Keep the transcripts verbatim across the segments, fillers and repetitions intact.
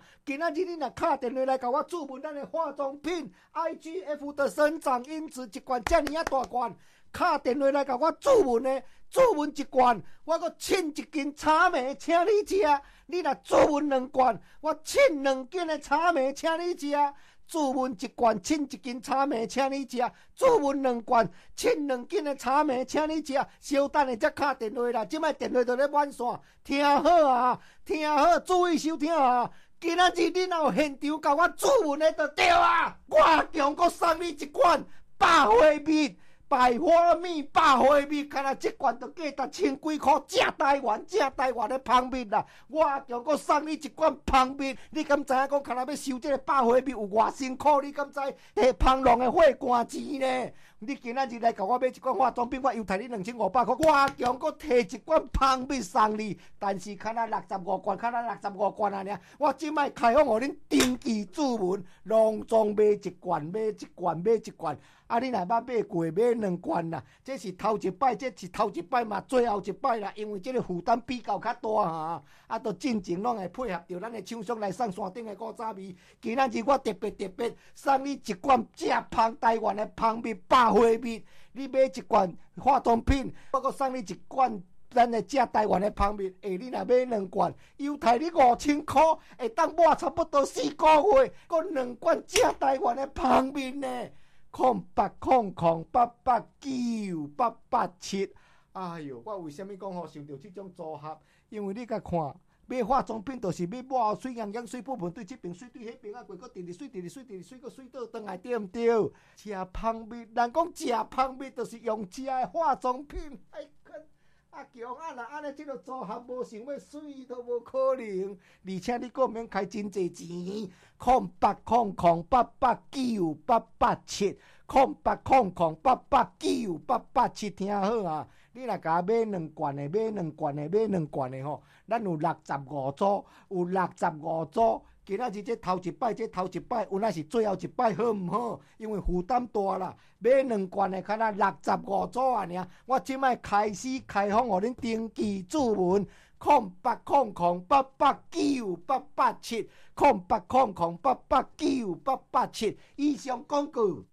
今仔日你若打电话来甲我注文咱的化妆品 I G F 的生长因子一罐遮尔啊大罐，打电话来甲我注文的，注文一罐，我阁称一斤草莓请你食。你若注文两罐，我称两斤的草莓请你食。注文一罐，称一斤草莓请你食；注文两罐，称两斤的草莓请你食。稍等下才打电话啦，即摆电话就咧满线，听好啊，听好，注意收听啊！今仔日你若有现场甲我注文的就对啊！我强阁送你一罐百花蜜。百花蜜、百花蜜，看来这罐都价值千几块，正台湾、正台湾的蜂蜜啦！我强阁送你一罐蜂蜜，你敢知影讲，看来要收这个百花蜜有偌辛苦？你敢知？迄蜂农的血汗钱呢？你今仔日来甲我买一罐化妆品，我又提你两千五百块，我强阁摕一罐蜂蜜送你，但是看来六十五罐，看来六十五罐啊！尔，我即摆开放互恁登记注文，隆重买一罐，买一罐，买一罐。啊！你若捌买过，买两罐啦，这是头一摆，这是头一摆嘛，最后一摆啦，因为这个负担比较较大哈，啊，都进前拢会配合着咱的厂商来送山顶的古早味。今仔日我特别特别送你一罐正芳台湾的蜂蜜百花蜜，你买一罐化妆品，我阁送你一罐。咱的正台湾的蜂蜜，下你若买两罐，优待你五千块，会当抹差不多四个月，阁两罐正台湾的蜂蜜呢。空八空空八八九八八七，哎哟！我为什么讲吼想到这种组合？因为你甲看买化妆品，就是要抹水样样水部分对这边水对迄边啊，过个直直水直直水直直水个水倒转来对毋对？食蜂蜜，人讲食蜂蜜就是用食的化妆品，哎个。啊强啊！若安尼即个组合无想要水都无可能，而且你阁免开真侪钱，空八空空八八九八八七，空八空空八八九八八七，听好啊！你若甲买两罐的，买两罐的，买两罐的吼，咱有六十五组，有六十五组。今仔日这头一摆，这头一摆，有那是最后一摆，好毋好？因为负担大啦，买两罐的，看那六十五组啊！尔，我即摆开始开放，互恁登记注文，空八空空八八九八八七，空八空空八八九八八七，以上广告。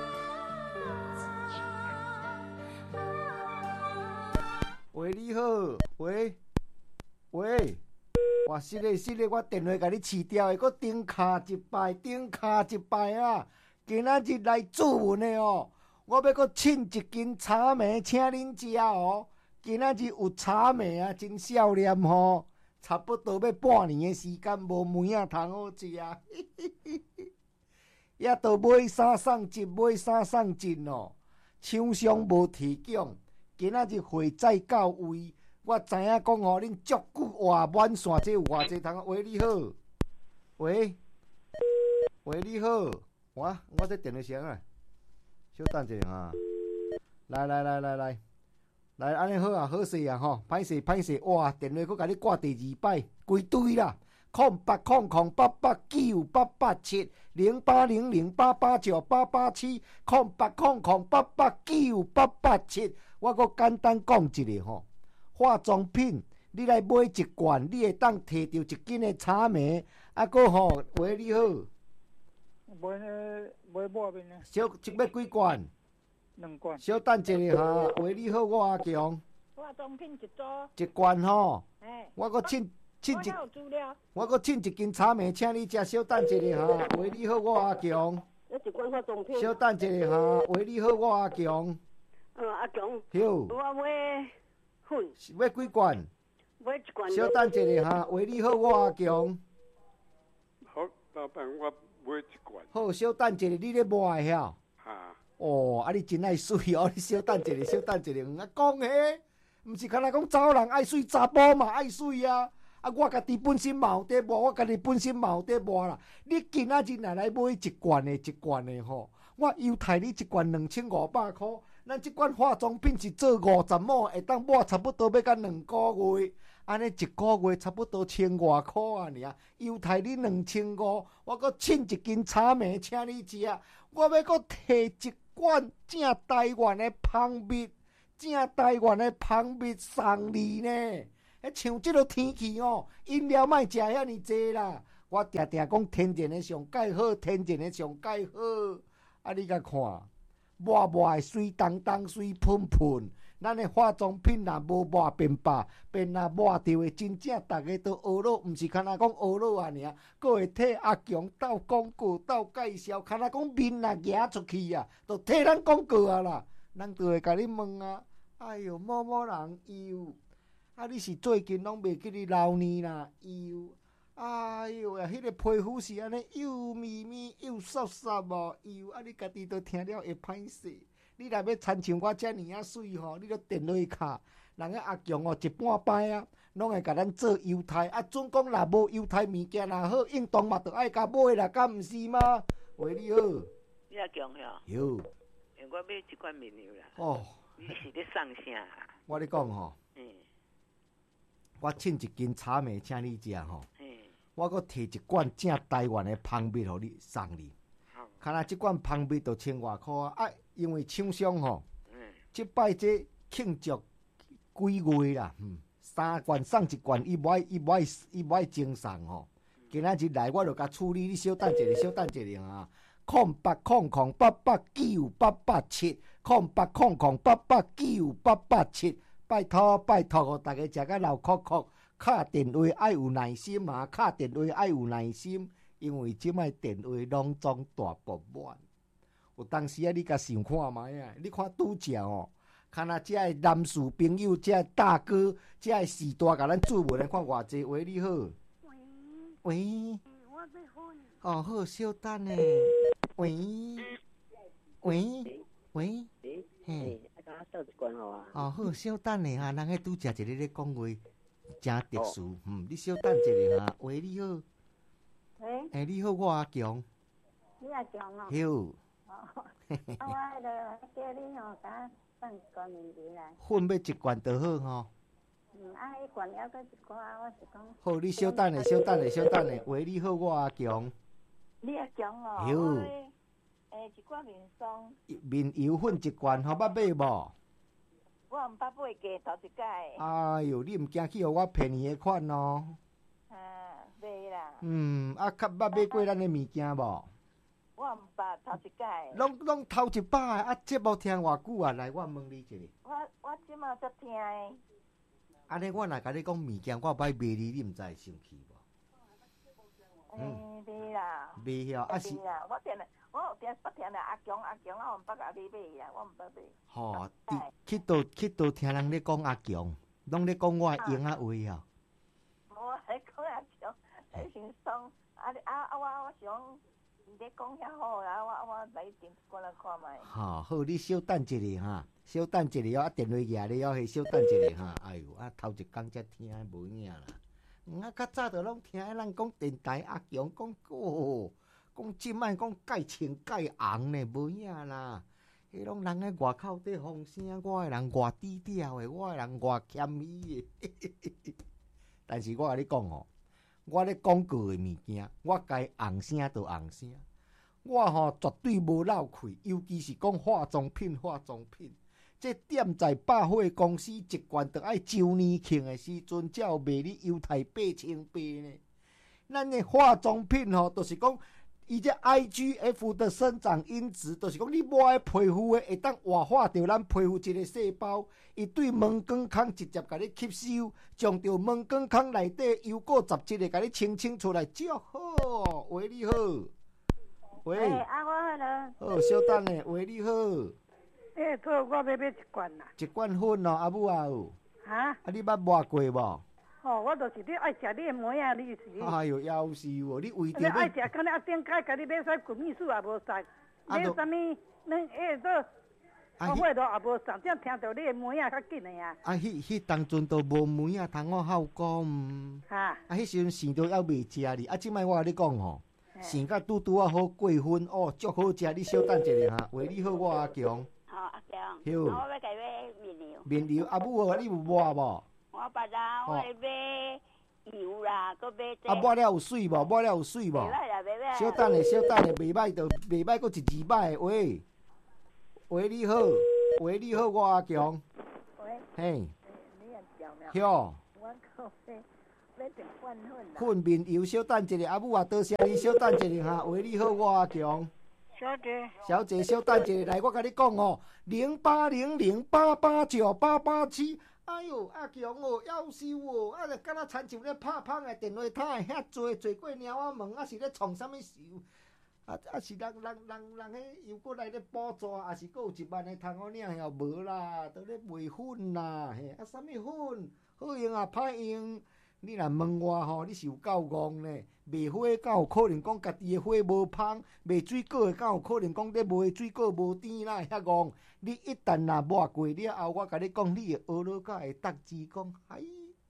喂，你好，喂，喂。哇！是嘞是嘞，我电话甲你饲掉的，搁顶卡一摆，顶卡一摆啊！今仔日来注文的哦，我要搁称一斤草莓请恁食哦。今仔日有草莓啊，真少年吼，差不多要半年的时间，无梅啊通好食啊！也都买三送一，买三送一哦。厂商无提供，今仔日货载到位。我知影讲吼，恁足久话满线，这有偌济通？喂，你好，喂，喂，你好，我我这电话声啊，稍等一下哈。来来来来来，来安尼好啊，好势啊吼，歹势歹势，哇，电话佫甲你挂第二摆，规堆啦，空八空空八八九八八七零八零零八八九八八七，空八空空八八九八八七，我佫简单讲一下吼。化妆品，你来买一罐，你会当摕到一斤的草莓，啊，搁吼，喂，你好。 买买抹面呢？ 小一要几罐？ 两罐。 小等一下哈，喂，你好，我阿强。 化妆品一组。 一罐吼。 哎。 我搁称称一。 我有资料。 我搁称一斤草莓，请你食。小等一下哈，喂，你好，我阿强。 一罐化妆品。 小等一下哈，喂，你好，我阿强。 嗯，阿强。 好。 我买。 要几罐？ 买一罐。 小等一下哈，喂，你好，我阿强。 好，老板，我买一罐。 好，小等一下，你咧摸的遐？ 哈。 哦，啊，你真爱水哦！你小等一下，小等一下，啊，讲嘿，毋是干那讲查某人爱水，查甫嘛爱水啊！啊，我家己本身嘛有在摸，我家己本身嘛有在摸啦。你今仔日若来买一罐的，一罐的吼，我优待你一罐两千五百块。咱即款化妆品是做五十毛，会当抹差不多要到两个月，安尼一个月差不多千外块啊！尔优待你两千五，我搁称一斤草莓请你食，我要搁摕一罐正台湾的蜂蜜，正台湾的蜂蜜送你呢。迄像即落天气哦，饮料莫食遐尼济啦。 我定定讲天然的上介好，天然的上介好。啊，你甲看，抹抹的水当当、水喷喷。咱的化妆品若无抹变白，变若抹着的，真正大家都学了，毋是干那讲学了啊尔，佫会替阿强斗广告、斗介绍，干那讲面若举出去啊，都替咱广告啊啦。咱就会甲你问啊，哎哟，某某人有，啊，你是最近拢袂记你老年啦有，哎哟呀，迄个皮肤是安尼幼咪咪、幼涩涩无有，啊，你家己都听了会歹势。你若要亲像我遮尔啊水吼，你著电落去卡，人个阿强哦一半摆啊，拢会甲咱做犹太，啊，准讲若无犹太物件若好，应当嘛著爱甲买啦，敢毋是吗？喂，你好。 你阿强哟？ 有。 诶，我买一罐面油啦。 哦。 你是咧送啥？ 我咧讲吼。嗯。我请一斤炒面请你食吼。嗯。我阁摕一罐正台湾的蜂蜜互你送你。好。看来即罐蜂蜜著千外箍啊！啊。因为厂商吼，即摆这庆祝几月啦，嗯，三罐送一罐，伊无爱伊无爱伊无爱精送吼。今仔日来我就甲处理，你小等一下，小等一下啊。空八空空八八九八八七，空八空空八八九八八七，拜托拜托，互大家食甲流哭哭，敲电话爱有耐心啊，敲电话爱有耐心，因为即摆电话拢总大爆满。有当时啊，你甲想看卖啊，你看拄则哦，看若遮个男士朋友、遮个大哥、遮个士大，甲咱注文来看偌济。喂，你好。喂。喂。我要婚。哦，好，小等咧。喂。喂。喂。嘿。啊，甲我倒一罐好啊。哦，好，小等咧哈，人迄拄则一个咧讲话，真特殊。嗯，你小等一下哈。喂，你好。喂。诶，你好，我阿强。你阿强哦。好。啊，我迄个叫你吼，甲送一罐面油来。粉要一罐就好吼。嗯，啊，迄罐还阁一寡，我是讲。好，你小等下，小等下，小等下。喂，你好，我阿强。你阿强哦。好。诶，一罐面霜。面油粉一罐，好捌买无？我毋捌买过头一届。哎哟，你毋惊去互我便宜的款咯？啊，买啦。嗯，啊，较捌买过咱的物件无？我毋捌头一届。拢拢头一摆啊！节目听偌久啊？来，我问你一下。我我即马才听的。安尼，我若甲你讲物件，我歹卖你，你毋知会生气无？嗯，袂啦。袂晓啊是。啦，我定我有定捌听咧阿强阿强，我毋捌甲你买啦，我毋捌买。吼，去倒去倒听人咧讲阿强，拢咧讲我英仔话啊。无咧讲阿强，迄先爽。啊啊啊！我我想。你讲遐好啦，我我来电过来看卖。哈，好，你小等一下哈，小等一下哦，啊电话举咧哦，迄小等一下哈。哎呦，啊头一工才听无影啦。啊，较早就拢听咱讲电台阿强讲哦，讲即摆讲介清介红呢，无影啦。迄拢人喺外口底风声，我个人偌低调的，我个人偌谦虚的。但是我甲你讲哦。我咧广告的物件，我该红声就红声。我吼绝对无漏气，尤其是讲化妆品、化妆品，这店在百货公司一罐都爱周年庆的时阵，才有卖你犹太八千八呢。咱的化妆品吼，就是讲伊这 I G F 的生长因子，就是讲你抹的皮肤的会当活化掉咱皮肤一个细胞，伊对毛管孔直接甲你吸收，将着毛管孔内底油垢杂质的甲你清清出来，就好。喂，你好。喂。欸、啊，我迄个。好，小等咧。喂，你好。诶，托我要买一罐啦。一罐粉哦，阿母啊有。哈？啊，你捌抹过无？哦，我就是你爱食你的梅啊，你是。哎呦，夭寿哦！你为着你爱食，敢若啊顶摆甲你买啥滚蜜素也无送，买啥物？恁迄个做，我都也无送，这样听到你的梅啊较紧的啊。啊，迄迄当阵都无梅啊，通我效果唔。哈。啊，迄时阵生都还未食哩，啊，即摆我甲你讲吼，生甲拄拄啊好过分哦，足好食，你小等一下哈。喂，你好，我阿强。好，阿强。好。我要甲你买面油。面油，阿母哦，你有抹无？我捌啦，我会买油啦，搁买这。啊，抹了有水无？抹了有水无？袂歹啦，袂歹。小等下，小等下，袂歹就袂歹，搁一字摆的。喂，喂，你好，喂，你好，我阿强。喂。嘿。你很巧妙。哟。我靠， 要食罐粉啦。 粉面油，小等一下，阿母啊，多谢你，小等一下哈。喂，你好，我阿强。 小姐， 小姐，小等一下，来，我甲你讲哦，零八零零八八九八八七。哎呦，阿强哦，夭寿哦，啊，就敢若亲像咧拍芳的电话塔遐济，坐过猫仔门，啊是咧创啥物寿？啊啊是人人人人迄又过来咧补助，啊是佫有一万的通好领晓无啦？都咧卖粉啦，嘿，啊啥物粉？好用啊，歹用。你若问我吼，你是有够戆呢？卖火敢有可能讲家己的火无芳？卖水果的敢有可能讲咧卖水果无甜啦？遐戆！你一旦若抹过了后，我甲你讲，你会学落甲会得志讲，哎，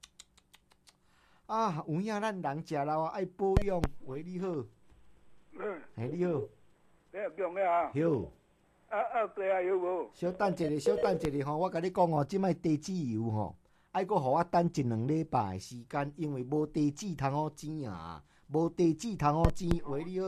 啊，有影咱人食老啊，爱保养。喂，你好， 嗯， 嘿，你好， 你又讲咩啊？ 好， 啊啊，对啊，有无？ 小等一下，小等一下吼，我甲你讲哦，即摆地址油吼。爱阁互我等一两礼拜的时间，因为无地址通好钱啊，无地址通好钱。喂，你好，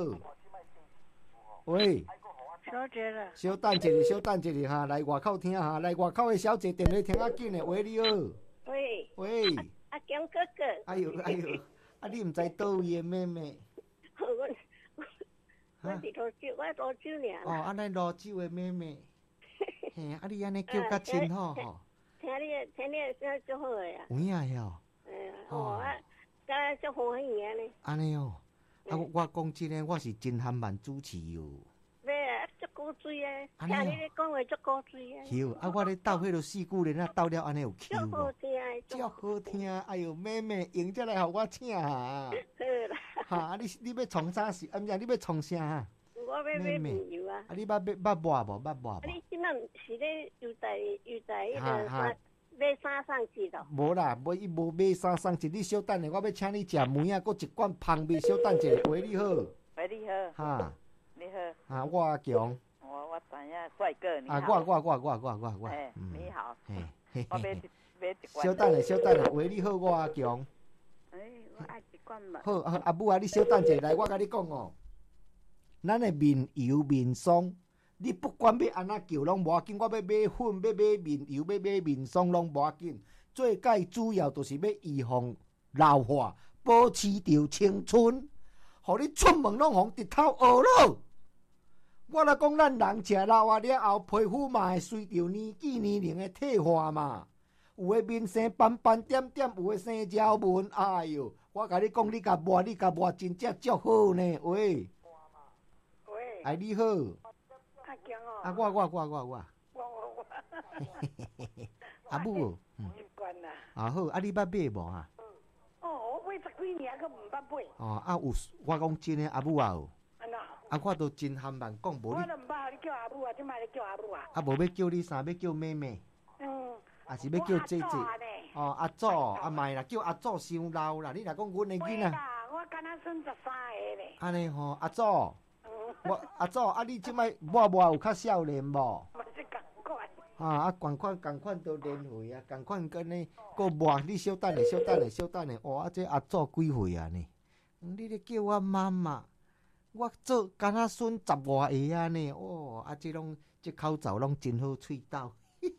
喂， 小姐啦， 小等一下，小等一下哈，来外口听哈，来外口的小姐电话听较紧的。喂，你好， 喂， 喂， 阿强哥哥， 哎呦哎呦，啊你毋知倒位的妹妹？ 我我伫罗州，我罗州尔。 哦，安尼罗州的妹妹，嘿，啊你安尼叫较亲好吼。 听你听你说足好个呀， 有影哟。 嗯，哦，啊，敢足欢喜安尼。 安尼哦，啊我讲真诶，我是真罕慢主持哟。 要啊，足古锥啊， 安尼哦听你咧讲话足古锥啊。 有啊，我咧斗迄落四句咧，啊斗了安尼有 Q 足好无？ 听的， 足好听！哎呦，妹妹，用这来互我请哈。 好啦。 哈，啊你你要创啥事？啊，毋是你要创啥哈？ 我要买面油啊。 啊，你捌捌捌抹无？捌抹啊， 无？ 你即摆是咧邮袋邮袋迄哈哈个买衫送去咯？ 无啦，无伊无买衫送一，你小等下，我要请你食梅啊，搁一罐芳味，小等一下。喂，你好。 喂，你好。 哈。 你好。 啊，我阿强。 我我知影，帅哥你好。 啊，我我我我我我我。 哎，你好。 嘿嘿我买一买一罐。 小等下，小等下。喂，你好，我阿强。 哎，我爱一罐嘛。 好，阿母啊，你小等者来，我甲你讲哦，咱的面油面霜，你不管要安怎叫拢无要紧，我要买粉，要买面油，要买面霜拢无要紧。最解主要就是要预防老化，保持着青春，互你出门拢互日头学咯。我来讲，咱人食老啊了后，皮肤嘛会随着年纪年龄的退化嘛。有诶面生斑斑点点，有诶生条纹，哎哟！我甲你讲，你甲抹，你甲抹，真正足好呢。喂， 喂， 哎，你好。 阿强哦。 啊，我我我我我。 我我我。 阿母，嗯。 一罐啦。 啊好，啊你捌买无哈？ 哦，我买十几年还佫毋捌买。 哦，啊有，我讲真诶，阿母啊有。 安怎？ 啊，我都真罕慢讲，无你。 我都毋捌，你叫阿母啊，即摆咧叫阿母啊。 啊，无要叫你啥？要叫妹妹。 嗯。 啊是要叫姐姐。哦，阿祖，啊卖啦，叫阿祖伤老啦。你若讲阮的囡仔。 啦，我敢若生十三个咧。 安尼吼，阿祖。我阿祖，啊你即摆抹抹有较少年无？ 嘛是共款。 啊啊，共款共款都年岁啊，共款跟你个抹，你小等下，小等下，小等下。哇，啊这阿祖几岁啊呢？你咧叫我妈妈，我做敢若孙十外个啊呢？哦，啊这拢这口罩拢真好喙斗。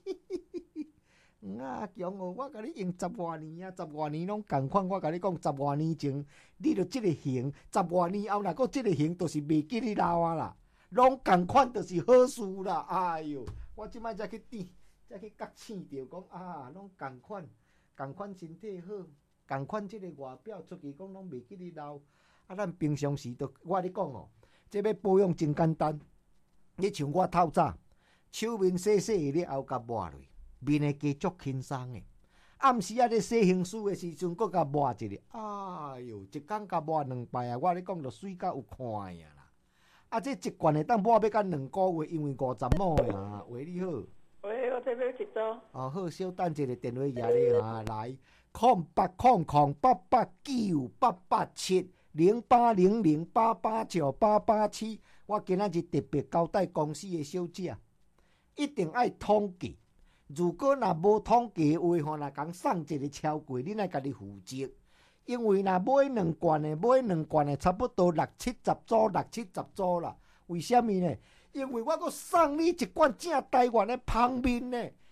啊强哦！我甲你用十外年啊，十外年拢共款。我甲你讲，十外年前你著即个型，十外年后若搁即个型，著是袂记你老啊啦。拢共款，著是好事啦。哎哟，我即摆才去点，才去觉醒着讲啊，拢共款，共款身体好，共款即个外表出去讲拢袂记你老。啊，咱平常时著我咧讲哦，这要保养真简单。你像我透早，手面洗洗了后，甲抹落。面会加足轻松的，暗时啊咧洗形书的时阵，搁甲抹一下，哎哟，一工甲抹两摆啊！我咧讲，着水甲有看呀啦。啊，这一罐会当抹要到两个月，因为五十亩的啊。喂，你好。 喂，我这边一组。 哦，好，小等一个电话页咧啊，来，空八空空八八九八八七零八零零八八九八八七。我今仔日特别交代公司的小姐，一定爱统计。如果若无统计的话，吼，若讲送一个超过，你若家己负责。因为若买两罐的，买两罐的差不多六七十组，六七十组啦。为什么呢？因为我阁送你一罐正台湾的芳面呢，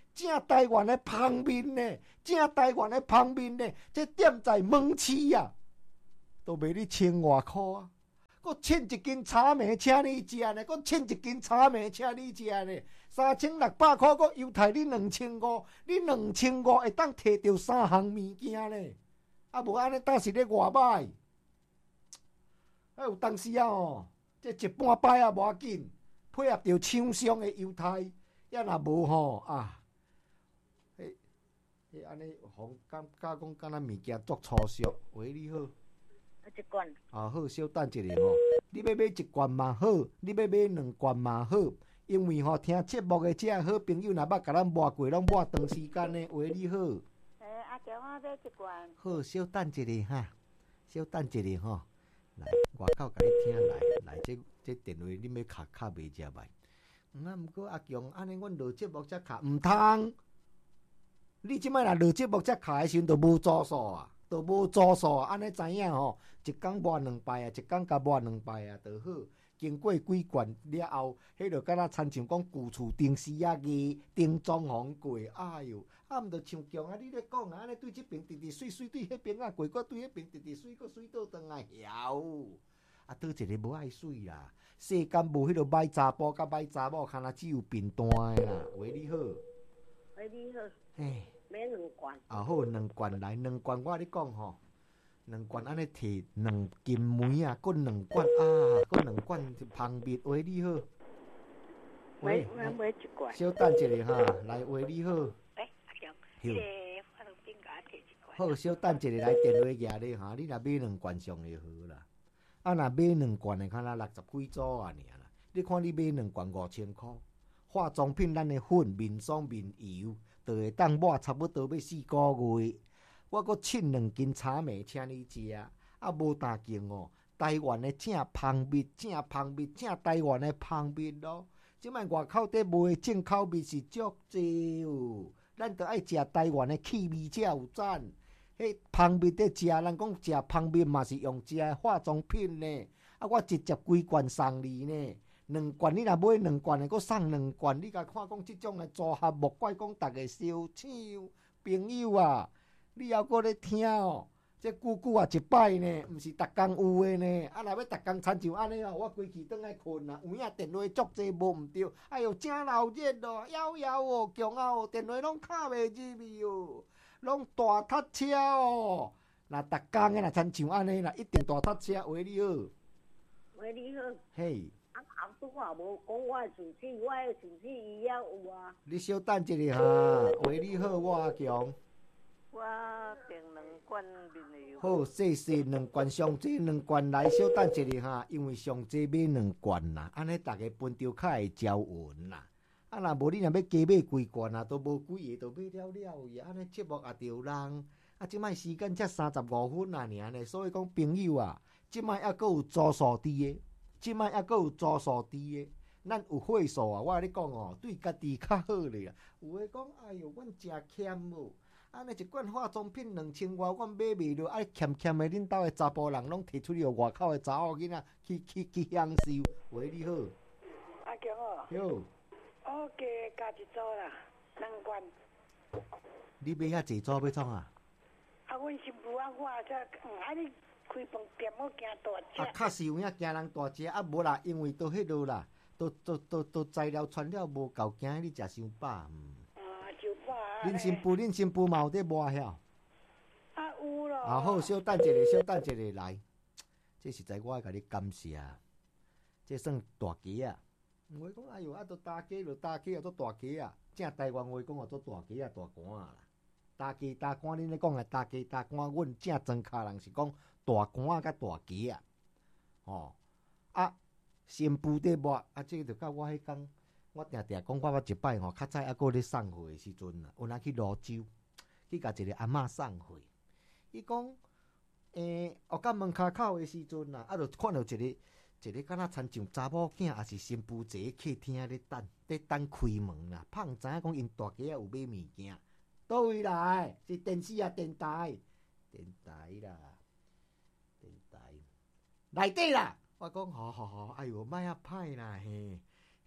正台湾的芳面呢，正台湾的芳面呢，这店在门市啊，都卖你千外箍啊！搁称一斤炒糜请你食呢，搁称一斤炒糜请你食呢，三千六百箍，搁犹太你两千五，你两千五会当摕到三项物件呢，啊无安尼当是咧外歹。啊有当时啊吼，这一半摆啊无要紧，配合着厂商的犹太，也若无吼啊，迄迄安尼互感觉讲敢若物件足粗俗，喂你好。 一罐。 啊好，稍等一下吼，你要买一罐嘛好，你要买两罐嘛好，因为吼听节目的这好朋友若捌甲咱抹过，拢抹长时间的。喂你好。 诶，阿强，我买一罐。 好，稍等一下哈，稍等一下吼。来，外口甲你听来，来这这电话你要卡卡袂食歹。啊，毋过阿强，安尼阮录节目才卡，毋通。你即摆若录节目才卡的时阵，就无组数啊，就无组数啊。安尼知影吼，一工抹两摆啊，一工甲抹两摆啊，就好。经过几罐了后，迄就敢若亲像讲旧厝顶丝仔艺，顶装潢过，哎哟，啊毋着像强啊！你咧讲啊，安尼对即边直直水水，对迄边啊过，搁对迄边直直水，搁水倒转来晓。啊，倒一个无爱水啦，世间无迄落歹查甫甲歹查某，敢若只有平淡的啦。喂，你好。 喂，你好。 嘿。 买两罐。 啊好，两罐来，两罐我咧讲吼。两罐安尼摕两斤梅啊，搁两罐啊，搁两罐芳蜜。喂，你好。 喂，我买一罐。 稍等一下哈，来，喂，你好。 喂，阿强，迄个化妆品甲我摕一罐。 好，稍等一下，来电话举咧哈，你若买两罐上会好啦。啊，若买两罐的，敢若六十几组啊尔啦。你看你买两罐五千箍，化妆品咱的粉、面霜、面油，就会当抹差不多要四个月。我阁称两斤炒糜请你食，啊无大劲哦。台湾的正芳蜜，正芳蜜，正台湾的芳蜜咯。即摆外口底卖的进口蜜是足济哦，咱着爱食台湾的气味才有赞。迄芳蜜伫食，人讲食芳蜜嘛是用食的化妆品呢。啊，我直接规罐送你呢。两罐你若买两罐的，阁送两罐。你甲看讲即种的组合，莫怪讲逐个烧抢朋友啊。你还阁咧听哦？这久久啊一摆呢，毋是逐工有诶呢。啊，若要逐工亲像安尼哦，我规气倒来困啊。有影电话足济无毋对，哎哟，真闹热哦，夭夭哦，强啊哦，电话拢敲袂入去哦，拢大塞车哦。若逐工诶，若亲像安尼啦，一定大塞车。喂，你好。 喂，你好。 嘿。 啊，后拄我无讲我诶事体，我诶事体伊也有啊。 你稍等一下哈。喂，你好，我阿强。 我订两罐面油。 好，谢谢两罐上济两罐来，稍等一下哈，因为上济买两罐啦，安尼大家分着较会招稳啦。啊，若无你若要加买几罐啊，都无几个，都买了了伊，安尼节目也着人。啊，即摆时间才三十五分啊，尔呢，所以讲朋友啊，即摆还阁有租数伫诶，即摆还阁有租数伫诶。咱有岁数啊，我甲你讲哦，对家己较好咧啊。有诶讲，哎哟，阮诚欠哦。安尼一罐化妆品两千外，阮买袂落，爱欠欠的，恁兜的查甫人拢摕出去，外口的查某囡仔去去去享受。喂，你好。 阿强哦。 哟。 我加加一组啦，两罐。 你买遐济组要创啊？ 啊，阮新妇啊，我则嗯，啊你开饭店要惊大只。 啊，确实有影惊人大只，啊无啦，因为都迄落啦，都都都都材料传了无够，惊你食伤饱。嗯。恁新妇，恁新妇嘛有伫抹遐？ 啊有咯。 啊好，稍等一下，稍等一下来。这实在我爱甲你感谢，这算大家啊。我讲哎哟，啊，都大家就大家啊，做大家啊。正台湾话讲啊，做大家啊，大官啊啦。大家大官，恁咧讲的大家大官，阮正庄卡人是讲大官甲大家啊。哦，啊，新妇伫抹，啊，这个就甲我迄工。我定定讲，我捌一摆吼，较早还阁咧送货诶时阵啊，有人去泸州，去甲一个阿嬷送货。伊讲，诶，学到门骹口诶时阵啊，啊，就看到一个一个敢若亲像查某囝，也是新妇坐喺客厅咧等，咧等开门啦。怕毋知影讲因大家有买物件，倒位来？是电视啊，电台，电台啦，电台，内底啦。我讲，好好好，哎哟，莫遐歹啦嘿。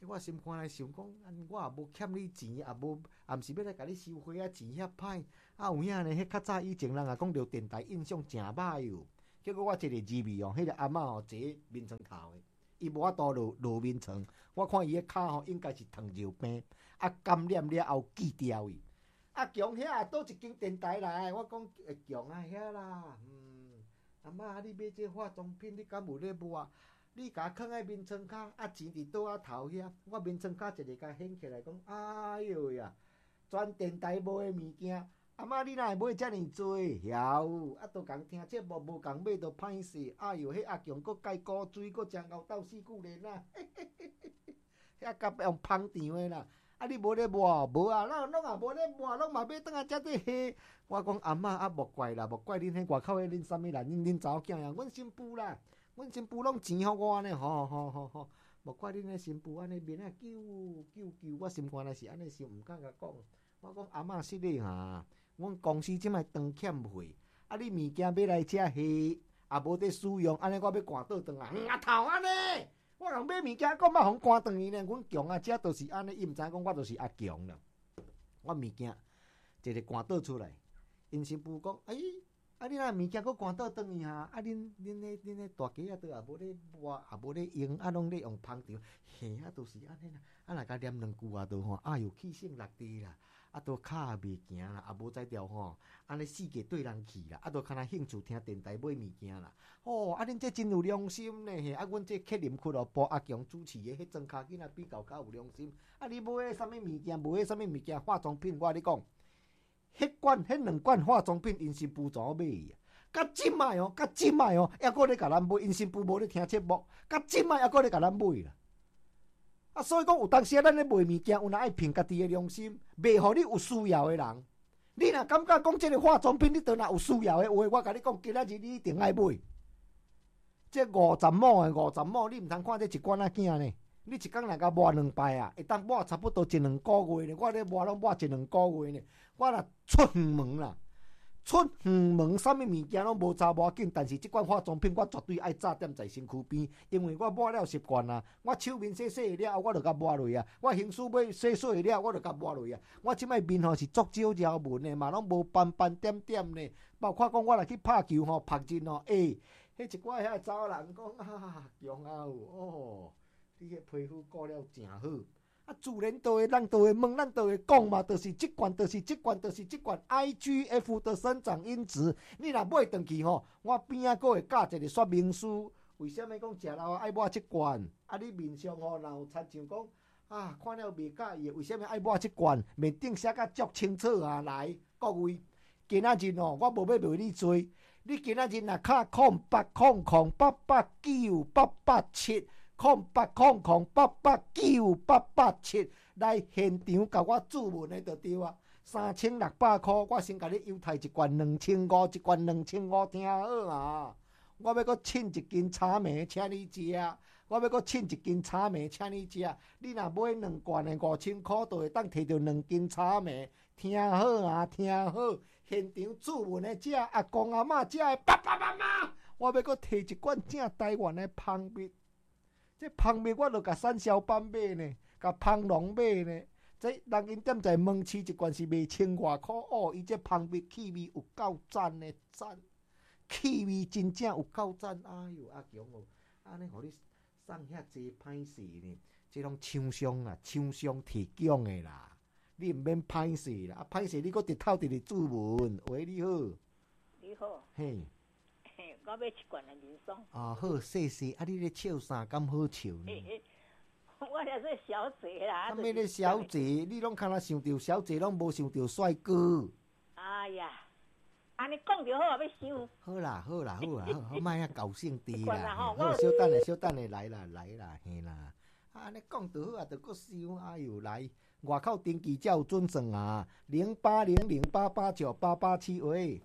我心肝来想讲，我也无欠你钱，也无也毋是要来甲你收花啊钱遐歹。啊有影呢？迄较早以前人也讲着电台印象诚歹哟。结果我一个入去哦，迄个阿嬷吼坐面床头的，伊无法度落落面床。我看伊个骹吼应该是糖尿病，啊感染了后锯掉伊。啊强遐倒一间电台来，我讲会强啊遐啦，嗯，阿嬷你买这化妆品，你敢有咧抹？你甲囥喺面床骹，啊钱伫倒啊头遐，我面床骹一个甲掀起来讲，哎哟呀，全电台无诶物件，阿嬷你哪会买遮尔多？晓，啊都共听节目无共买都歹势，哎哟，迄阿强搁介古水，搁食牛斗四句连啊，遐甲用芳肠诶啦，啊你无咧抹，无啊，咱拢也无咧抹，拢嘛买倒来遮底下。我讲阿嬷啊，莫怪啦，莫怪恁迄外口诶恁啥物啦，恁恁查某囝呀，阮新妇啦。阮新妇拢钱互我呢，吼吼吼吼，莫怪恁个新妇安尼面啊揪揪揪，我心肝内是安尼想，毋敢甲讲。我讲阿嬷失礼哈，阮公司即摆当欠费，啊你物件要来遮下，也无得使用，安尼我要赶倒转啊，牙头安尼，我人买物件讲要互赶倒去呢，阮强啊，遮就是安尼，伊毋知讲我就是阿强啦。我物件一个赶倒出来，因新妇讲，哎。啊！你若物件佫赶倒转去哈，啊！恁恁迄恁迄大家啊，都也无咧抹，也无咧用，啊，拢咧用芳肠，嘿啊，都是安尼啦。啊，若甲念两句啊，都吼，啊哟，气性落地啦，啊，都骹也袂行啦，啊，无才调吼，安尼世界对人去啦，啊，都敢若兴趣听电台买物件啦。哦，啊，恁这真有良心呢，嘿！啊，阮这客林俱乐部阿强主持的迄装卡囡仔比较较有良心。啊，你买迄啥物物件，买迄啥物物件，化妆品，我咧讲。迄罐、迄两罐化妆品，因新妇怎买啊？甲即摆哦，甲即摆哦，还佫咧甲咱买，因新妇无咧听节目，甲即摆还佫咧甲咱买啦。啊，所以讲有当时啊，咱咧卖物件，有哪爱凭家己的良心，卖互你有需要的人。你若感觉讲即个化妆品，你倒若有需要的话，我甲你讲，今仔日你一定爱买。这五十亩的五十亩，你毋通看这一罐仔囝呢？你一工来甲抹两摆啊，会当抹差不多一两个月呢。我咧抹拢抹一两个月呢。我若出远门啦，出远门，啥物物件拢无差无要紧，但是即款化妆品我绝对爱早点在身躯边，因为我抹了习惯啊。我手面洗洗了，我就甲抹落啊；我形须尾洗洗了，我就甲抹落啊。我即摆面吼是足少条纹的嘛，拢无斑斑点点呢。包括讲我若去拍球吼，拍进吼，诶、欸，迄一寡遐查某人讲啊，强啊哦。你个皮肤顾了真好，啊！自然都会，咱都会问，咱都会讲嘛，就是即罐，就是即罐，就是即罐 I G F 的生长因子。你若买回去吼，我边仔佫会加一个说明书，为什么讲食了爱抹即罐？啊，你面上吼，若有亲像讲啊，看了袂介意，为什么爱抹即罐？面顶写甲足清楚啊！来，各位，今仔日哦，我无要卖你多，你今仔日若卡空八空空八八九八八七。空八空空八八九八八七来现场甲我注文的就对啊，三千六百块，我先甲你优待一罐两千五，一罐两千五，听好啊！我要搁请一斤茶糜请你食，我要搁请一斤茶糜请你食。你若买两罐的五千块，就会当摕到两斤茶糜，听好啊，听好！现场注文的食阿公阿嬷食的爸爸妈妈，我要搁摕一罐正台湾的芳蜜。这芳蜜我著甲产销班买呢，甲芳农买呢。这人因踮在门市一罐是卖千外箍哦，伊这芳蜜气味有够赞的赞，气味真正有够赞。哎哟，阿强哦，安尼互你送遐济歹势呢？这拢厂商啊，厂商提供的啦，你毋免歹势啦。啊，歹势你搁直透直直注文，喂，你好， 你好， 嘿。 我要一罐的人参。 啊，好，谢谢。啊，你咧笑啥？咁好笑呢？ 我也是小姐啦。 啊，咩咧小姐？你拢敢若想着小姐，拢无想着帅哥。 哎呀，安尼讲就好啊，要收。 好啦，好啦，好啦，好，好，莫遐高兴滴啦。好，小等下，小等下来啦，来啦，嘿啦。啊，安尼讲就好啊，着搁收。哎哟，来，外口登记才有准算啊。零八零零八八九八八七，喂，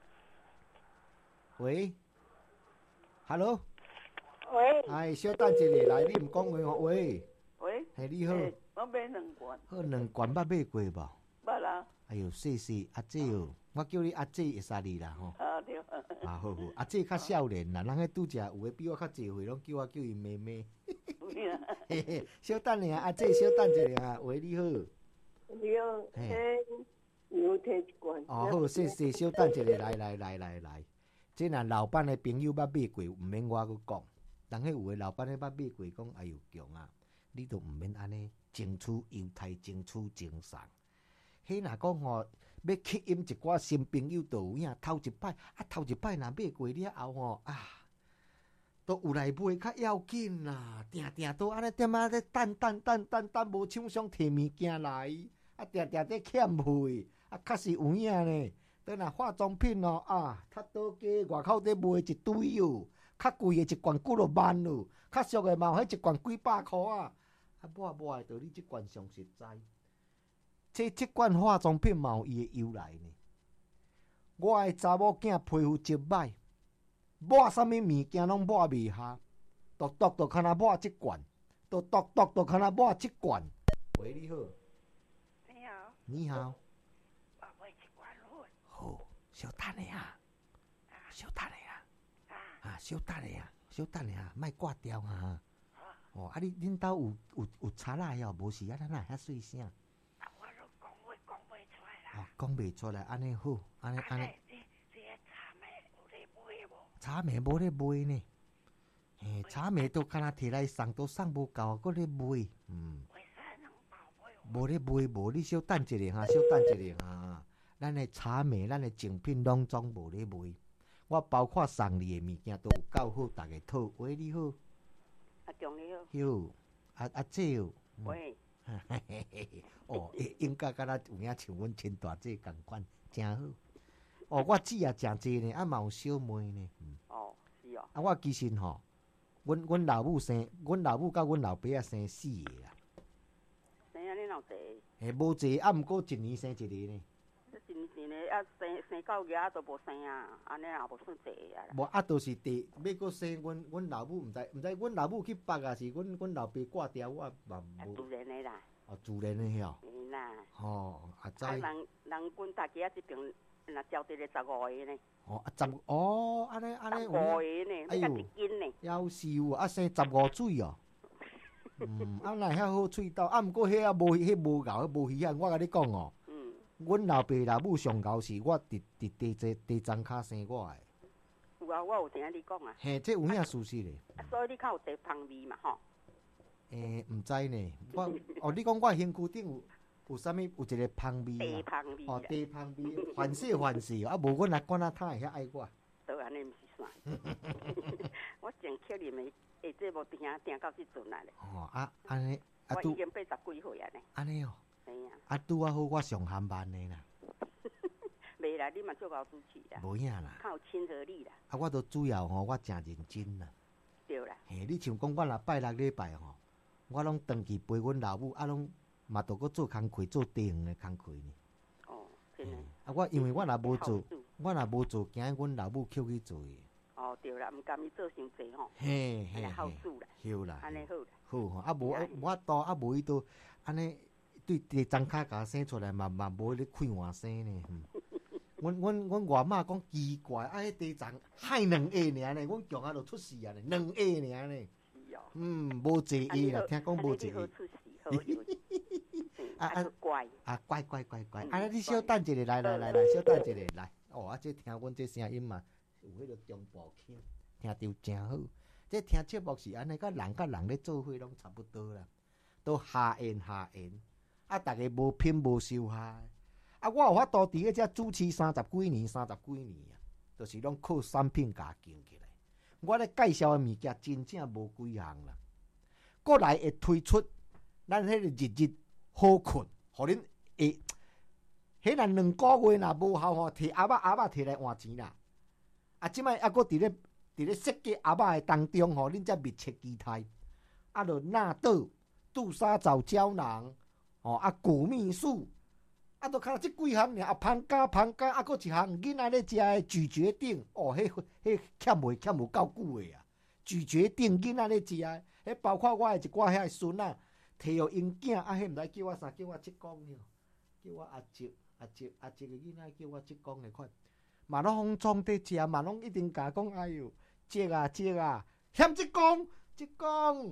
喂。Hello， 喂， 哎，小等一下来，你毋讲话吼，喂， 喂， 嘿，你好， 我买两罐， 好，两罐捌买过无？ 捌啦。 哎呦，谢谢阿姐哦，我叫你阿姐会使你啦吼。 啊对。 啊好好，阿姐较少年啦，人迄拄则有诶比我较济岁，拢叫我叫伊妹妹。 有嘿嘿，小等下，啊，这小等一下，喂，你好。 你好，嘿，牛摕一罐。 哦，好，谢谢，小等一下，来来来来来，这若老板的朋友捌买过，毋免我去讲。当迄有诶老板咧捌买过，讲哎呦强啊，你都毋免安尼争取优待，争取精送。迄若讲吼，要吸引一寡新朋友都有影。头一摆啊，头一摆若买过了后吼啊，都有来买较要紧啦。定定都安尼点仔咧等等等等等，无厂商摕物件来，啊定定咧欠费，啊确实有影呢。等若化妆品哦啊，较倒价外口咧卖一堆哟。较贵的一罐几落万咯，较俗的嘛有迄一罐几百箍啊！啊，抹抹的，道你即罐上实在。这即罐化妆品嘛有伊的由来呢。我的查某囝皮肤真歹，抹啥物物件拢抹袂下，独独独敢若抹即罐，独独独独敢若抹即罐。喂，你好。 你好。 你好。 我买一罐好。 好，小等下啊，小等下。啊，小等下啊，小等下啊，莫挂掉啊！哦，啊，你恁兜有有有查啦哟？无是啊，咱哪遐细声？ 啊，我都讲话讲袂出来啦。 哦，讲袂出来，安尼好，安尼安尼。 这这茶梅有咧卖无？ 茶梅无咧卖呢，嘿，茶梅都敢若摕来送，都送无够，搁咧卖，嗯。 为啥能包卖？ 无咧卖，无你小等一下哈，小等一下哈。咱的茶梅，咱的精品拢总无咧卖。我包括送你的物件都有够好，大家讨。喂，你好。 阿强你好。 哟，阿阿姐哦。 喂。 哦，应该敢若有影像阮亲大姐共款，真好。哦，我姊也诚济呢，啊嘛有小妹呢。嗯、 哦，是哦。 啊，我其实吼，阮阮老母生，阮老母甲阮老爸啊生四个啦。 生啊，你老济？ 诶，无济，啊，毋过一年生一个呢。 真真诶，啊生生到个都无生啊，安尼也无算济啊。 无啊，都是第要搁生，阮阮老母毋知毋知，阮老母去北啊，是阮阮老爸挂掉，我嘛无。 自然诶啦。 哦，自然诶吼。 嘿啦。 哦，啊知。 啊，人人阮大家即边若招得咧十五个呢。 哦，啊十哦，安尼安尼。 十五个呢， 哎呦，一斤呢。 夭寿啊，生十五岁哦。嗯，啊那遐好喙斗，啊毋过迄啊无迄无够，迄无鱼啊，我甲你讲哦。阮老爸老母上高是我伫伫地地地庄骹生我诶。 有啊，我有听你讲啊。 嘿，这有影事实咧。 啊，所以你较有地芳味嘛，吼。 诶，毋知呢，我哦，你讲我身躯顶有有啥物有一个芳味啊？ 地芳味。 哦，地芳味，凡事凡事哦，啊无阮阿管阿太会遐爱我。 都安尼毋是算。我真刻念诶，下这无听听到即阵来咧。 哦，啊安尼， 我已经八十几岁啊呢。 安尼哦。 嘿啊。 啊，拄啊好，我上含慢的啦。 袂啦，你嘛做够主持啦。 无影啦。 较有亲和力啦。 啊，我都主要吼，我诚认真啦。 对啦。 嘿，你像讲我若拜六礼拜吼，我拢长期陪阮老母，啊，拢嘛都搁做工课，做地方的工课呢。 哦，真诶。 啊，我因为我若无做，我若无做，惊阮老母捡去做的。 哦，对啦，毋甘伊做伤济吼。 嘿嘿嘿。 好事啦。 好啦。 安尼好啦。 好吼，啊无我多啊无伊都安尼。对地张卡甲生出来嘛嘛无咧开换生呢。阮阮阮外妈讲奇怪，啊，迄地张害两下尔呢，阮强啊就出事啊呢，两下尔呢。 是哦。 嗯，无坐下啦，听讲无坐下。 好出事，好啊啊乖。 啊乖乖乖乖，啊你小等一下，来来来来，小等一下来。哦，啊这听阮这声音嘛，有迄个中部腔，听着真好。这听节目是安尼，甲人甲人咧做伙拢差不多啦，都下言下言。啊！大家无品无收下，啊！我有法度伫个遮主持三十几年、三十几年啊，就是拢靠产品甲建起来。我咧介绍的物件真正无几项啦。过来会推出咱迄个日日好困，互恁会，迄若两个月若无效吼，摕阿爸阿爸摕来换钱啦。啊！即摆啊，搁伫咧伫咧设计阿爸的当中吼，恁才密切期待。啊，就纳豆、杜莎藻胶囊。哦，啊，古秘术，啊，都看到即几项尔，啊，芳加芳加，啊，搁一项囡仔咧食的咀嚼顶，哦，迄迄欠袂欠有够久的啊，咀嚼顶囡仔咧食的，迄包括我的一寡遐孙仔，摕互因囝，啊，迄毋知叫我啥，叫我职工了，叫我阿叔阿叔阿叔的囡仔叫我职工的款，嘛拢放装伫食，嘛拢一定甲讲，哎哟，叔啊叔啊，嫌职工职工。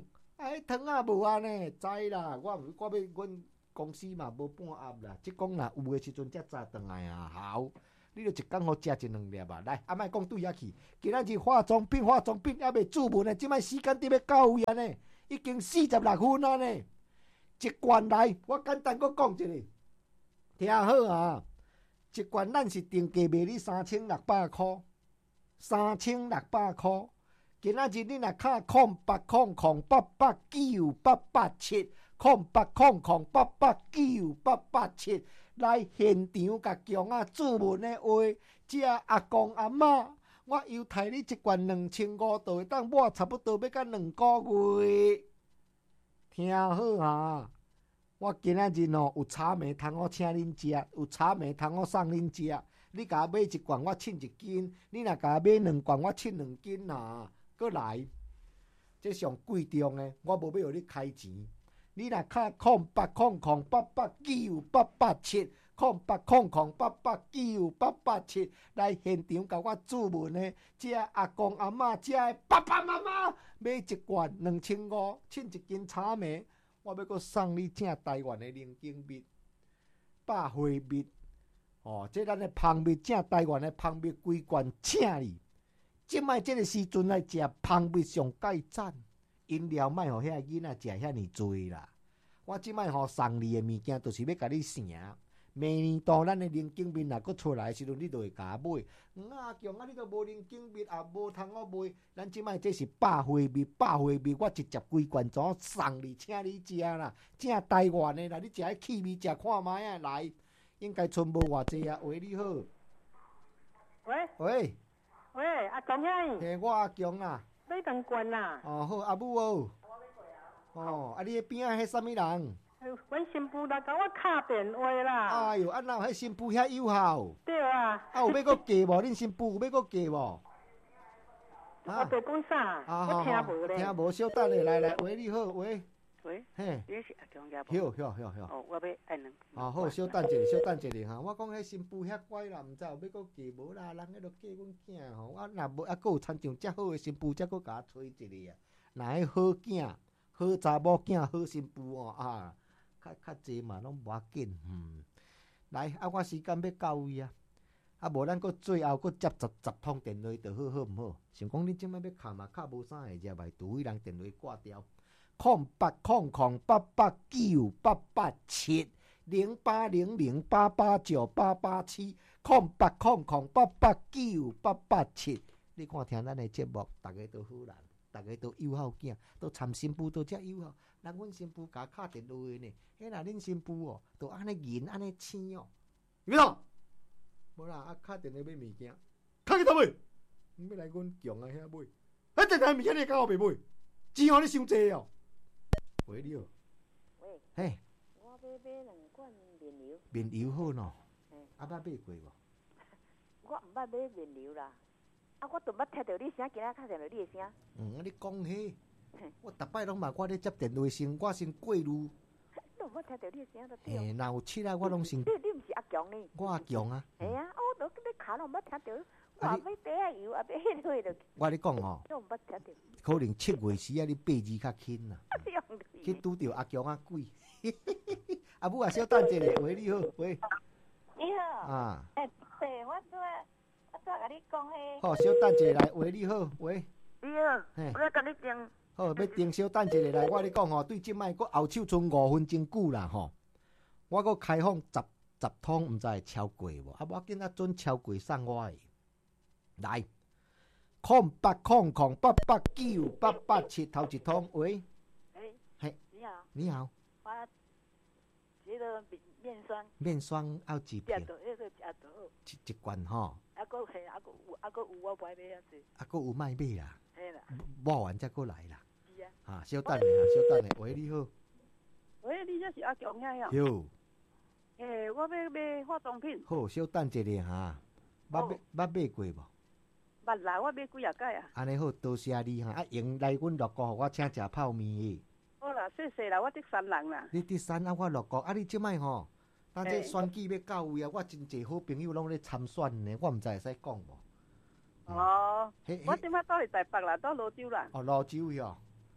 哎，汤啊无安尼，知啦。我我要阮公司嘛无半盒啦，即讲若有诶时阵才早转来啊。好，你著一工好食一两粒啊。来，啊莫讲对遐去。今仔日化妆品，化妆品还袂注文诶，即摆时间伫要到位安尼，已经四十六分安尼。一罐来，我简单佫讲一下，听好啊。一罐咱是定价卖你三千六百箍，三千六百箍。今仔日你若卡空八空空八八九八八七，空八空空八八九八八七，来现场甲强啊注文的话，这阿公阿嬷，我犹刣你一罐两千五，就会当抹差不多要到两个月。听好啊！我今仔日哦有炒糜通我请恁食，有炒糜通我送恁食。你甲我买一罐，我称一斤；你若甲我买两罐，我称两斤啦。搁来，这上贵重的，我无要互你开钱。你若卡空八空空八八九八八七，空八空空八八九八八七，来现场甲我注文的，这阿公阿嬷，这爸爸妈妈买一罐两千五，称一斤炒糜，我要搁送你正台湾的零精蜜、百花蜜。哦，这咱的蜂蜜正台湾的蜂蜜规罐请你。即摆即个时阵来食蜂蜜上介赞，饮料莫互遐囡仔食遐尼多啦。我即摆吼送你的物件，就是要甲你成。明年度咱的零精蜜若佫出来的时阵，你就会甲我买。阿强啊，你都无零精蜜，也无通我买。咱即摆这是百花蜜，百花蜜我直接规罐怎送你，请你食啦。正台湾的啦，你食迄气味食看卖啊，来，应该剩无偌济啊。喂，你好。 喂。 喂。 喂，阿强兄。 嘿，我阿强啊。 买两罐啦。 哦，好，阿母哦。哦，啊，你迄边仔迄啥物人？ 阮新妇来甲我敲电话啦。 哎哟，啊哪有迄新妇遐友好？ 对啊。 啊，有要搁嫁无？恁新妇有要搁嫁无？ 我白讲啥？我听无咧。 听无，小等咧，来来，喂，你好，喂。 喂。 嘿。 你是阿强家无？ 晓晓晓晓。 哦，我要爱两。 哦，好，小等一下，小等一下哈。我讲迄新妇遐乖啦，毋知有要搁嫁无啦？人迄落嫁阮囝吼，啊若无啊，搁有参像遮好诶新妇，则搁甲我找一个啊。若迄好囝、好查某囝、好新妇哦啊，较较济嘛，拢无要紧。嗯，来啊，我时间要到位啊。啊，无咱搁最后搁接十十通电话，就好好毋好？想讲你即摆要敲嘛，敲无啥会入来，除非人电话挂掉。空八空空八八九八八七零八零零八八九八八七空八空空八八九八八七。你看听咱的节目，大家都好人，大家都友好囝，都参新妇都遮友好。人阮新妇甲敲电话呢，迄若恁新妇哦，都安尼银安尼青哦。有冇？无啦，啊敲电话买物件，敲去倒买，毋要来阮强啊遐买。啊，电台物件你敢有袂买？钱互你伤济哦。喂，你好。 喂。 嘿。 我要买两罐面油。 面油好喏。嗯。啊，捌买过无？ 我毋捌买面油啦。啊，我都捌听到你声，今仔敲听到你的声。 嗯，啊，你讲迄，我逐摆拢嘛，我咧接电话先，我先过路。 都捌听到你的声就对。 嘿，若有七啊，我拢先。 你你毋是阿强呢？ 我阿强啊。 系啊，我都你敲拢捌听到。我买底啊油，啊买迄个就。 我咧讲吼。 都毋捌听到。 可能七月时啊，你八字较轻啦。去拄着阿强啊鬼。阿母啊，小等一下，喂，你好，喂。 你好。 啊。 诶，对，我做我做甲你讲迄。 好，小等一下来，喂，你好，喂。 你好。我要甲你订。 好，要订小等一下来，我咧讲吼，对即摆搁后手剩五分钟久啦吼。我搁开放十十通，毋知会超过无？啊，我紧啊准超过送我的。来，空八空空八八九八八七头一通，喂。 诶。 嘿。 你好。 你好。 我这个面霜。 面霜要几片？ 食到迄个食到。 一一罐吼。 啊，搁嘿，啊，搁有，啊，搁有我买买遐济。 啊，搁有卖买啦。 嘿啦。 抹完才过来啦。 是啊。 啊，小等下，小等下，喂，你好。 喂，你这是阿强呀？ 有。 诶，我要买化妆品。 好，小等一下哈。捌买捌买过无？ 捌啦，我买几啊届啊。 安尼好，多谢你哈。啊，用来阮乐高，互我请食泡面的。 好啦，谢谢啦，我第三人啦。 你第三啊，我乐高啊，你即摆吼，咱这选举要到位啊，我真济好朋友拢咧参选呢，我毋知会使讲无。 哦。我即摆倒是台北啦，倒泸州啦。 哦，泸州哟。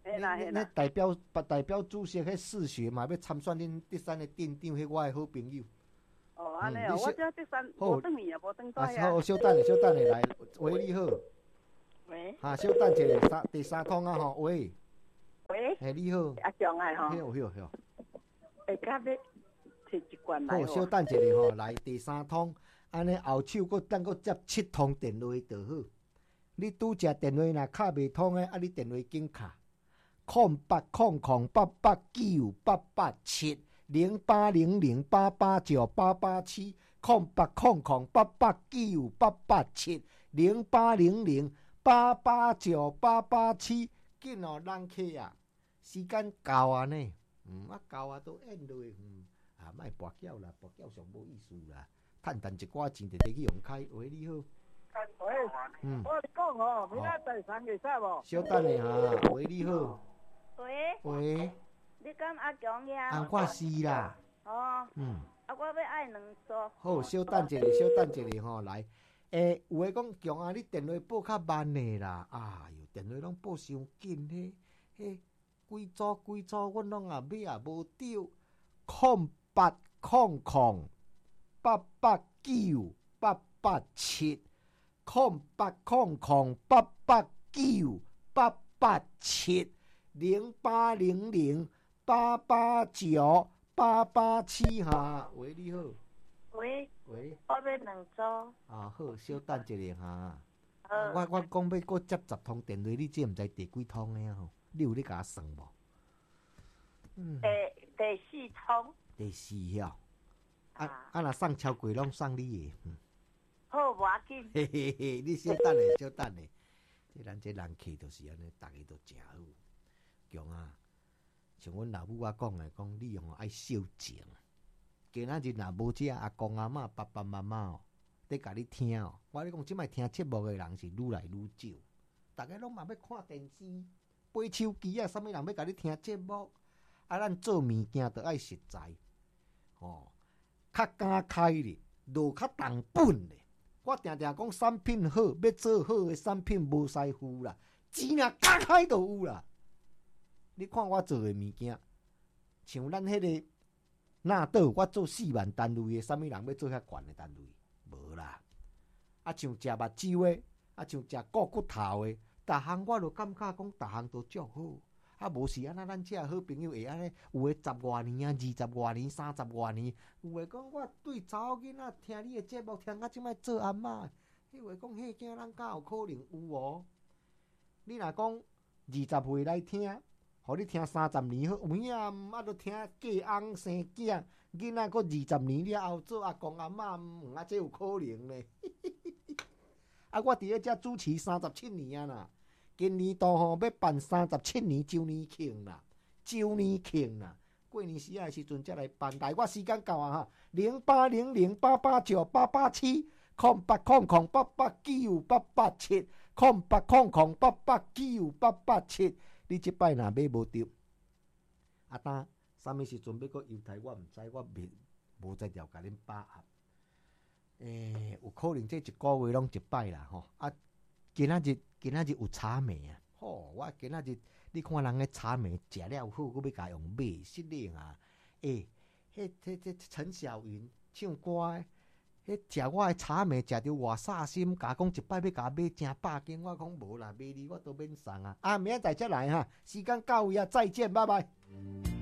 嘿啦嘿那啦， 代表代表主席迄世学嘛，要参选恁第三个店长，迄我的好朋友。 哦，安尼哦，我这第三无等去啊，无等啊， 带啊。 好，小等下，小等下来，喂，你好。 喂。 哈，小等一下，三第三通啊吼，喂。 喂。 嘿，你好。 阿强啊吼。 嘿，有有有。 会甲要摕一罐来。 好，小等一下吼，来第三通，安尼后手佫等佫接七通电话就好。你拄只电话若卡袂通诶，啊，你电话紧卡。空八空空八八九八八七零八零零八八九八八七空八空空八八九八八七零八零零八八九八八七，紧哦，人客啊，时间到啊呢，嗯啊到啊都演落，嗯啊莫跋筊啦，跋筊上无意思啦，趁赚一寡钱就得去用开。喂，你好。 喂， 嗯， 我你讲哦，明仔第三个使无？ 小等下哈，喂，你好。 喂， 喂， 你敢阿强呀？ 啊，我是啦。 哦， 嗯， 啊，我要爱两组。 好，小等一下，小等一下吼，来，诶，有诶讲强啊，你电话报较慢诶啦，哎哟，电话拢报伤紧嘿，嘿，几组几组，阮拢也买也无着，空八空空八八九八八七，空八空空八八九八八七。零八零零八八九八八七哈，喂，你好。 喂。 喂。 我要两组。 啊，好，小等一下哈。 好。 我我讲要搁接十通电话，你这毋知第几通诶吼？你有咧甲我算无？ 嗯。第第四通。 第四晓。啊啊！若送超过拢送你诶。嗯。 好，无要紧。 嘿嘿嘿，你小等下，小等下。即咱这人客就是安尼，逐个都诚好。强啊！像阮老母我讲诶，讲你吼爱孝敬。今仔日若无遮阿公阿嬷、爸爸妈妈哦，伫甲你听哦。我咧讲，即摆听节目诶人是愈来愈少，逐个拢嘛要看电视、买手机啊，啥物人要甲你听节目？啊，咱做物件着爱实在，哦，较敢开咧，落较重本咧。我定定讲产品好，要做好诶产品无师傅啦，钱若敢开就有啦。你看我做诶物件，像咱迄个纳豆，我做四万单位诶，啥物人要做遐悬诶单位？无啦。啊，像食目睭诶，啊像食骨骨头诶，逐项我就感觉讲，逐项都足好。啊，无是安那咱遮好朋友会安尼，有诶十外年啊，二十外年、三十外年，有诶讲我对查某囡仔听你诶节目，听到即摆做阿嬷，迄话讲迄囝咱敢有可能有哦？你若讲二十岁来听。互你聽三十年好，有影啊，都聽嫁翁生囝，囡仔佫二十年了後做阿公阿嬷，啊，這有可能呢。啊，我佇咧遮主持三十七年啊啦，今年度吼要辦三十七年周年慶啦，周年慶啦，過年時啊時陣才來辦。來，我時間到啊哈，零八零零八八九八八七，空八空空八八九八八七，空八空空八八九八八七。你即擺若買無着，啊當啥物時陣要擱猶太，我毋知，我未無在調甲恁把握。誒，有可能這一個月攏一擺啦吼。啊，今仔日今仔日有炒糜啊，吼！我今仔日你看人個炒糜食了好，我要甲用買，失禮啊！誒，迄迄迄陳小雲唱歌誒。迄食我誒炒糜食着偌煞心，甲講一擺要甲買成百斤，我講無啦，買你我都免送啊！啊，明仔載才來哈，時間到位啊，再見，拜拜。